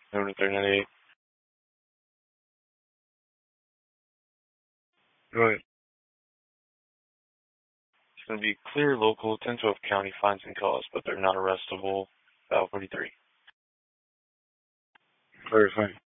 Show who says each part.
Speaker 1: Number 398. Go ahead. It's going to be clear, local, 1012 county fines and costs, but they're not arrestable. File 43. Clarifying.